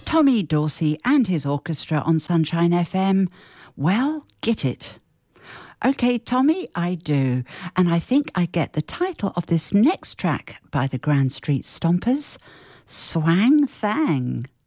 Tommy Dorsey and his orchestra on Sunshine FM. Well, get it. OK, Tommy, I do. And I think I get the title of this next track by the Grand Street Stompers, Swang Thang.